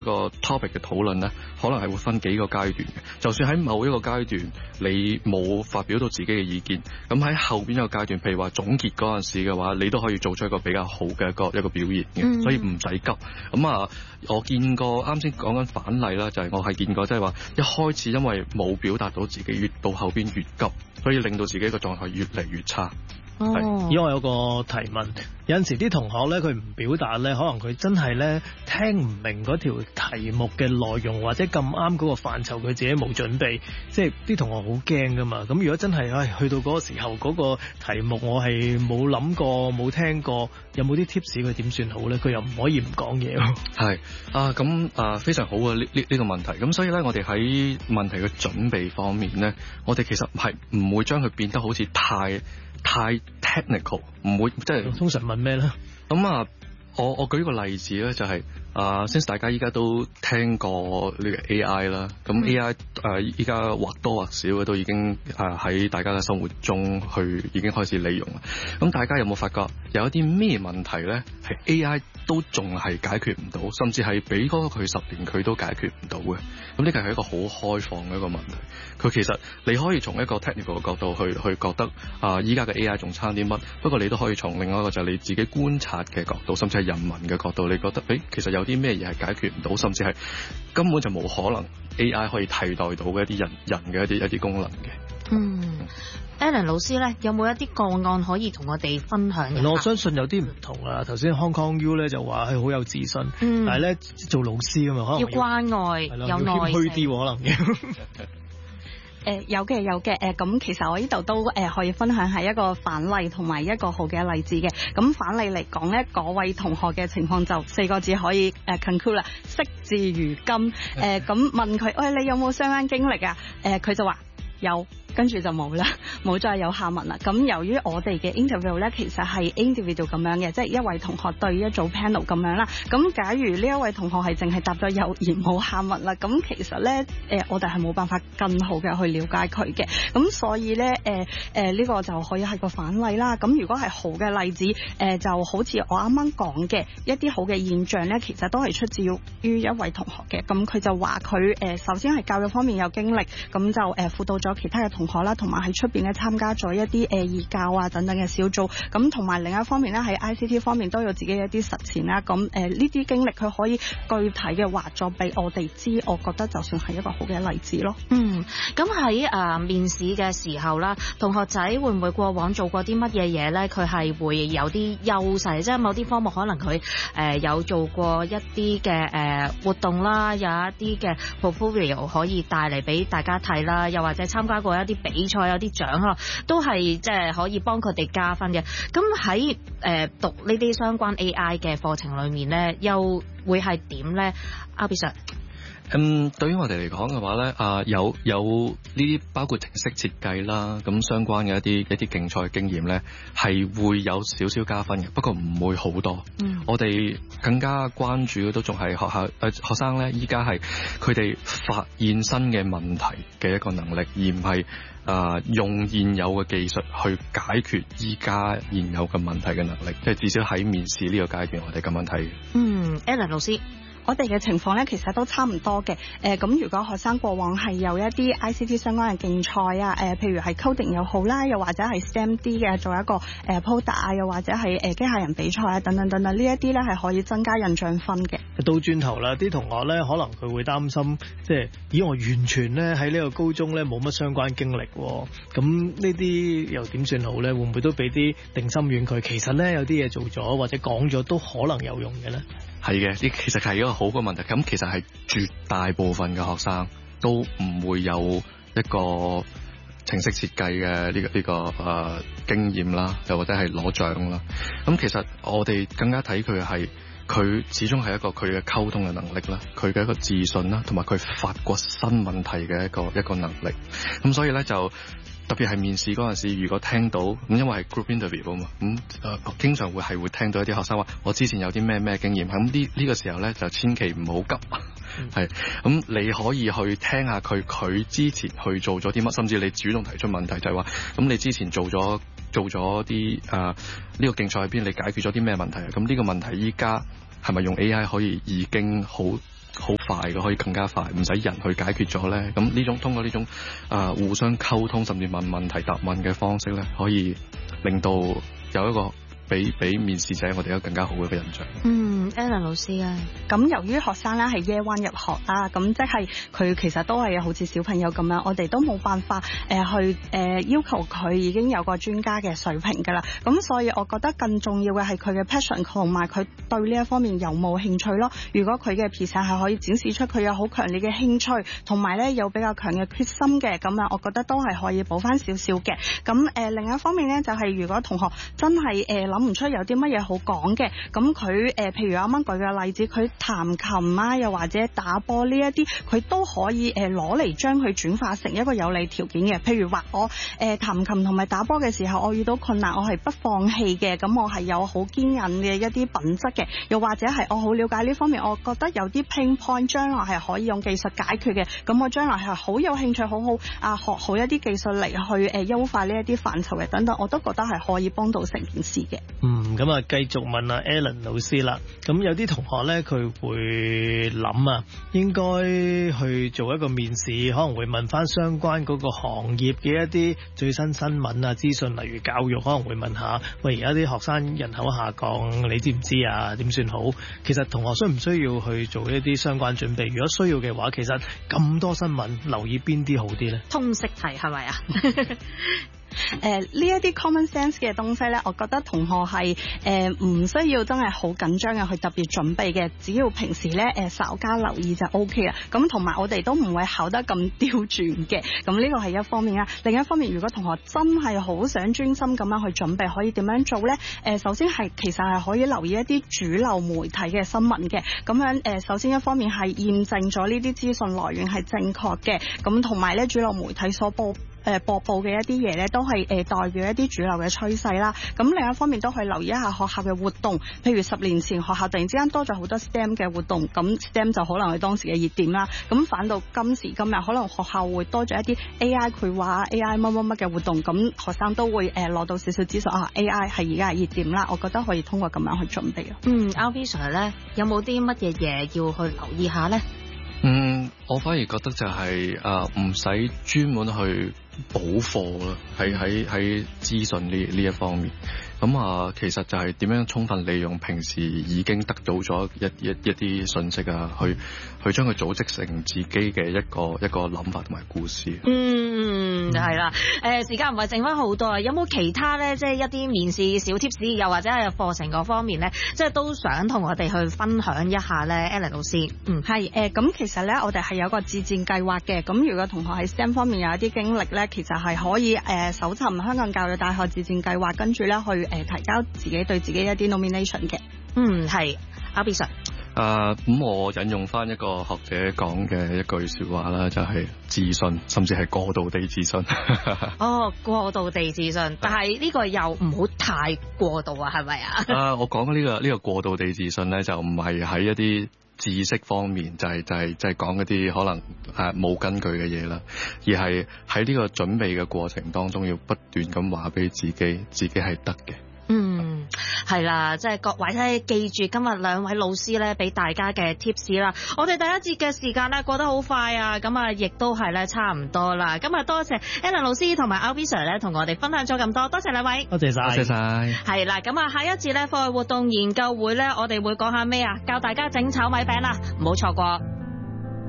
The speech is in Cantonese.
個 topic 嘅討論咧，可能係會分幾個階段嘅。就算喺某一個階段你冇發表到自己嘅意見，咁喺後邊一個階段，譬如話總結嗰陣時嘅話，你都可以做出一個比較好嘅一個表現嘅，所以唔使急。我見過啱先講緊反例啦，就係我係見過，即係話一開始因為冇表達到自己，越到後邊越急，所以令到自己個狀態越嚟越差。 因為我有個提問，有陣時啲同學咧佢唔表達咧，可能佢真係咧聽唔明嗰條題目嘅內容，或者咁啱嗰個範疇佢自己冇準備，即係啲同學好驚噶嘛。咁如果真係去到嗰個時候嗰個題目我係冇諗過冇聽過，有冇啲 tips 佢點算好咧？佢又唔可以唔講嘢。 係非常好啊！呢個問題，咁所以咧，我哋喺問題嘅準備方面咧，我哋其實係唔會將佢變得好似太 technical， 唔會即係通常問咩咧？ 我舉個例子咧，就係since 大家依家都聽過呢個 AI 啦，咁 AI 依家或多或少嘅都已經喺大家嘅生活中已經開始利用啦。咁大家有冇發覺有一啲咩問題咧，係 AI 都仲係解決唔到，甚至係俾嗰個佢10年佢都解決唔到嘅？咁呢個係一個好開放嘅一個問題。佢其實你可以從一個 technical 嘅角度去覺得依家嘅 AI 仲差啲乜，不過你都可以從另外一個就係你自己觀察嘅角度，甚至係人民嘅角度，你覺得其實有啲咩嘢係解決唔到，甚至係根本就冇可能 AI 可以替代到嘅一啲人嘅一啲功能嘅。 Alan 老師咧，有冇一啲個案可以同我哋分享嘅？ 我相信有啲唔同啦。頭先 Hong Kong U 咧就話佢好有自信，但係咧做老師啊嘛，可能要關愛，有耐性， 謙虛啲可能有嘅，咁其實我呢度都可以分享係一個反例同埋一個好嘅例子嘅。咁反例嚟講咧，嗰位同學嘅情況就4個字可以conclude 啦，惜字如金。咁問佢，喂，你有冇相關經歷啊？佢就話有。跟住就冇啦，冇再有下文啦。咁由於我哋嘅 interview 咧，其實係 individual 咁樣嘅，即係一位同學對一組 panel 咁樣啦。咁假如呢一位同學係淨係答咗有而冇下文啦，咁其實咧我哋係冇辦法更好嘅去了解佢嘅。咁所以咧呢個就可以係個反例啦。咁如果係好嘅例子，就好似我啱啱講嘅一啲好嘅現象咧，其實都係出自於一位同學嘅。咁佢就話佢首先係教育方面有經歷，咁就輔導咗其他嘅同學啦，同埋喺出邊咧參加咗一啲義教啊等等嘅小組，咁同埋另一方面咧喺 ICT 方面都有自己一啲實踐啦。咁呢啲經歷佢可以具體嘅話咗俾我哋知，我覺得就算係一個好嘅例子咯。 咁喺面試嘅時候啦，同學仔會唔會過往做過啲乜嘢嘢咧？佢係會有啲優勢，即係某啲科目可能佢有做過一啲嘅活動啦，有一啲嘅 portfolio 可以帶嚟俾大家睇啦，又或者參加過一啲比賽有啲獎咯，都係即係可以幫佢哋加分嘅。咁喺讀呢啲相關 AI 嘅課程裏面咧，又會係點咧？阿 B Sir， 對於我哋嚟講嘅話咧，有呢啲包括程式設計啦，咁相關嘅一啲競賽經驗咧，係會有少少加分嘅，不過唔會好多。我哋更加關注嘅都仲係學生咧，依家係佢哋發現新嘅問題嘅一個能力，而唔係用現有嘅技術去解決依家現有嘅問題嘅能力。即係至少喺面試呢個階段，我哋咁樣睇。 Alan 老師。 我哋嘅情況咧，其實都差唔多嘅。咁如果學生過往係有一啲 ICT 相關嘅競賽啊，譬如係 coding 又好啦，又或者係 STEM D 嘅做一個poster 啊，又或者係機械人比賽啊，等等等等，呢一啲咧係可以增加印象分嘅。 到轉頭啦，啲同學咧可能佢會擔心，即係咦我完全咧喺呢個高中咧冇乜相關經歷喎，咁呢啲又點算好咧？會唔會都俾啲定心丸佢？其實咧有啲嘢做咗或者講咗都可能有用嘅咧？ 係嘅，呢其實係一個好嘅問題。咁其實係絕大部分嘅學生都唔會有一個程式設計嘅呢個經驗啦，又或者係攞獎啦。咁其實我哋更加睇佢係佢始終係一個佢嘅溝通嘅能力啦，佢嘅一個自信啦，同埋佢發掘新問題嘅一個能力。咁所以咧就特別係面試嗰陣時，如果聽到咁，因為係 group interview 啊嘛，咁經常會聽到一啲學生話我之前有啲咩經驗，咁呢個時候咧就千祈唔好急，係咁你可以去聽下佢之前去做咗啲乜，甚至你主動提出問題，就係話咁你之前做咗啲呢個競賽入邊你解決咗啲咩問題啊？咁呢個問題依家係咪用 AI 可以已經好好快嘅，可以更加快，唔使人去解決咗咧。咁呢種通過呢種互相溝通，甚至問問題答問嘅方式咧，可以令到有一個俾面試者我哋有更加好嘅一個印象。 Ellen 老師啊， 咁由於學生咧係 Year 1入學啦，咁即係佢其實都係好似小朋友咁樣，我哋都冇辦法去要求佢已經有個專家嘅水平㗎啦。咁所以我覺得更重要嘅係佢嘅 passion 同埋佢對呢一方面有冇興趣咯。如果佢嘅 present 係可以展示出佢有好強烈嘅興趣，同埋咧有比較強嘅決心嘅，咁啊，我覺得都係可以補翻少少嘅。咁另一方面咧，就係如果同學真係諗唔出有啲乜嘢好講嘅，咁佢譬如啱啱舉嘅例子，佢彈琴啊，又或者打波呢一啲，佢都可以攞嚟將佢轉化成一個有利條件嘅。譬如話我彈琴同埋打波嘅時候，我遇到困難，我係不放棄嘅，咁我係有好堅韌嘅一啲品質嘅。又或者係我好了解呢方面，我覺得有啲 pain point 將來係可以用技術解決嘅，咁我將來係好有興趣，好好學好一啲技術嚟去優化呢一啲範疇嘅等等，我都覺得係可以幫到成件事嘅。 咁啊，繼續問阿 Ellen 老師啦。咁有啲同學咧，佢會諗啊，應該去做一個面試，可能會問翻相關嗰個行業嘅一啲最新新聞啊資訊，例如教育，可能會問下，喂，而家啲學生人口下降，你知唔知啊？點算好？其實同學需唔需要去做一啲相關準備？如果需要嘅話，其實咁多新聞，留意邊啲好啲咧？ 通識題係咪啊？ 呢一啲 common sense 嘅東西咧，我覺得同學係唔需要真係好緊張嘅去特別準備嘅，只要平時咧稍加留意就 OK 啦。咁同埋我哋都唔會考得咁刁鑽嘅。咁呢個係一方面啦。另一方面，如果同學真係好想專心咁樣去準備，可以點樣做咧？首先係其實係可以留意一啲主流媒體嘅新聞嘅。咁樣首先一方面係驗證咗呢啲資訊來源係正確嘅。咁同埋咧主流媒體所播報嘅一啲嘢咧，都係代表一啲主流嘅趨勢啦。咁另一方面都可以留意一下學校嘅活動，譬如10年前學校突然之間多咗好多 STEM 嘅活動，咁 STEM 就可能係當時嘅熱點啦。咁反到今時今日，可能學校會多咗一啲 AI 繪畫、AI 乜乜乜嘅活動，咁學生都會攞到少少資訊AI 係而家係熱點啦。我覺得可以通過咁樣去準備咯。 Albee Sir 咧，有冇啲乜嘢嘢要去留意下咧？ 我反而覺得就係唔使專門去補課啦，喺資訊呢一方面。咁其實就係點樣充分利用平時已經得到咗一啲信息啊，去將佢組織成自己嘅一個諗法同埋故事。 係啦。時間唔係剩翻好多啊，有冇其他咧，即係一啲面試小 tips，又或者係課程嗰方面咧，即係都想同我哋去分享一下咧 ，Ellen 老師。 咁其實咧，我哋係有個自薦計劃嘅。咁如果同學喺 STEM 方面有一啲經歷咧，其實係可以搜尋香港教育大學自薦計劃，跟住咧去提交自己對自己一啲 nomination 嘅。 係Albee Sir。 咁我引用翻一個學者講嘅一句說話啦，就係自信，甚至係過度地自信。 過度地自信，但係呢個又唔好太過度啊，係咪啊？我講嘅呢個過度地自信咧，就唔係喺一啲知識方面，就係講一啲可能冇根據嘅嘢啦，而係喺呢個準備嘅過程當中，要不斷咁話俾自己係得嘅。 係啦，即係各位咧，記住今日兩位老師咧俾大家嘅 tips 啦。我哋第一節嘅時間咧過得好快啊，咁啊亦都係咧差唔多啦。今日多謝 Ellen 老師同埋 Albee Sir 咧同我哋分享咗咁多，多謝兩位。 多謝晒。 係啦，咁啊下一節咧課外活動研究會咧，我哋會講下咩啊？教大家整炒米餅啦，唔好錯過。